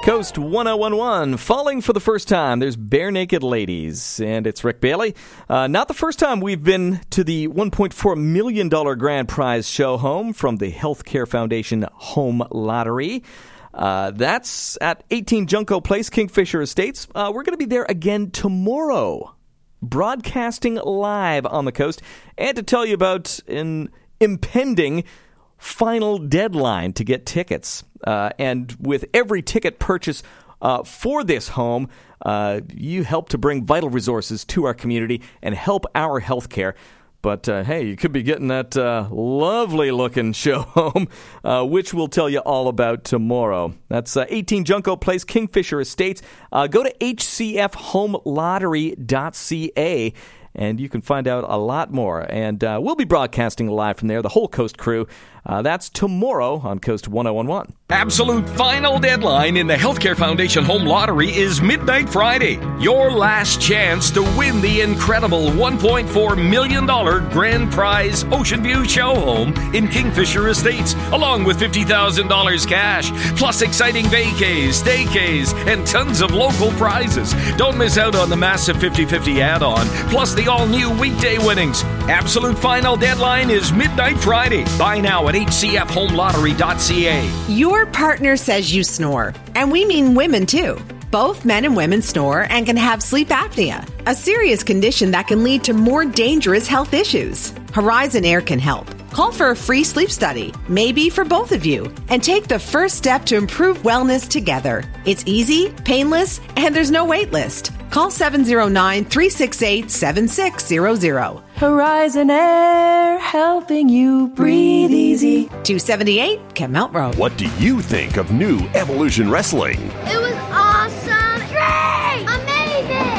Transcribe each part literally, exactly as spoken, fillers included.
Coast one oh one one, falling for the first time. There's Bare Naked Ladies, and it's Rick Bailey. Uh, not the first time we've been to the one point four million dollars grand prize show home from the Healthcare Foundation Home Lottery. Uh, that's at eighteen Junco Place, Kingfisher Estates. Uh, we're going to be there again tomorrow, broadcasting live on the coast, and to tell you about an impending final deadline to get tickets. Uh, and with every ticket purchase uh, for this home, uh, you help to bring vital resources to our community and help our healthcare. But, uh, hey, you could be getting that uh, lovely-looking show home, uh, which we'll tell you all about tomorrow. That's uh, eighteen Junco Place, Kingfisher Estates. Uh, go to h c f home lottery dot c a, and you can find out a lot more. And uh, we'll be broadcasting live from there, the whole Coast crew. Uh, that's tomorrow on Coast one oh one one. Absolute final deadline in the Healthcare Foundation Home Lottery is midnight Friday. Your last chance to win the incredible one point four million dollars grand prize Ocean View show home in Kingfisher Estates, along with fifty thousand dollars cash, plus exciting vacays, staycays, and tons of local prizes. Don't miss out on the massive fifty-fifty add-on, plus the all-new weekday winnings. Absolute final deadline is midnight Friday. Buy now at h c f home lottery dot c a. Your partner says you snore, and we mean women too. Both men and women snore and can have sleep apnea, a serious condition that can lead to more dangerous health issues. Horizon Air can help. Call for a free sleep study, maybe for both of you, and take the first step to improve wellness together. It's easy, painless, and there's no wait list. Call seven oh nine, three six eight, seven six zero zero. Horizon Air, helping you breathe easy. two seventy-eight Kemelt Road. What do you think of new Evolution Wrestling? It was awesome! Great! Amazing!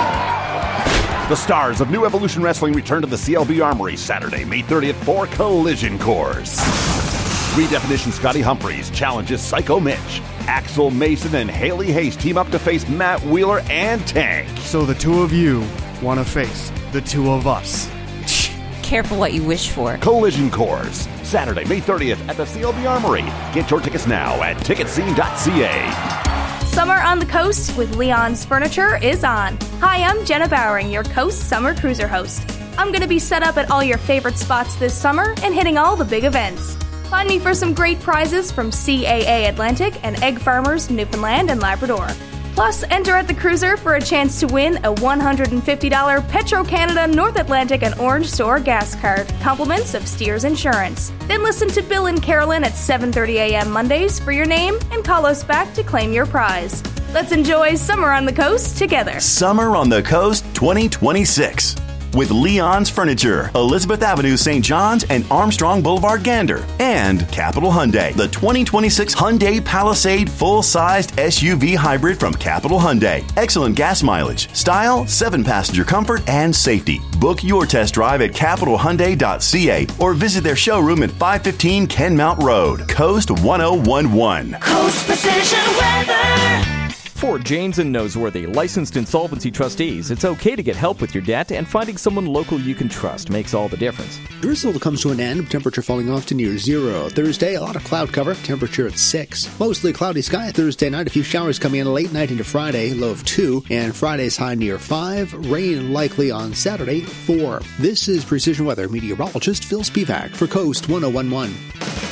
The stars of New Evolution Wrestling return to the C L B Armory Saturday, May thirtieth for Collision Course. Redefinition Scotty Humphreys challenges Psycho Mitch. Axel Mason and Haley Hayes team up to face Matt Wheeler and Tank. So the two of you want to face the two of us. Careful what you wish for. Collision Course, Saturday, May thirtieth at the C L B Armory. Get your tickets now at ticket scene dot c a. Summer on the Coast with Leon's Furniture is on. Hi, I'm Jenna Bowering, your Coast Summer Cruiser host. I'm going to be set up at all your favorite spots this summer and hitting all the big events. Find me for some great prizes from C A A Atlantic and Egg Farmers Newfoundland and Labrador. Plus, enter at the cruiser for a chance to win a one hundred fifty dollars Petro-Canada North Atlantic and Orange Store gas card, compliments of Steers Insurance. Then listen to Bill and Carolyn at seven thirty a.m. Mondays for your name and call us back to claim your prize. Let's enjoy Summer on the Coast together. Summer on the Coast twenty twenty-six. With Leon's Furniture, Elizabeth Avenue, Saint John's, and Armstrong Boulevard, Gander. And Capital Hyundai, the twenty twenty-six Hyundai Palisade full-sized S U V hybrid from Capital Hyundai. Excellent gas mileage, style, seven-passenger comfort, and safety. Book your test drive at capital hyundai dot c a or visit their showroom at five fifteen Kenmount Road. Coast one oh one one. Coast Precision Weather. For Janes and Noseworthy, licensed insolvency trustees, it's okay to get help with your debt, and finding someone local you can trust makes all the difference. Drizzle comes to an end, temperature falling off to near zero. Thursday, a lot of cloud cover, temperature at six. Mostly cloudy sky Thursday night, a few showers coming in late night into Friday, low of two, and Friday's high near five. Rain likely on Saturday, four. This is Precision Weather meteorologist Phil Spivak for Coast one oh one one.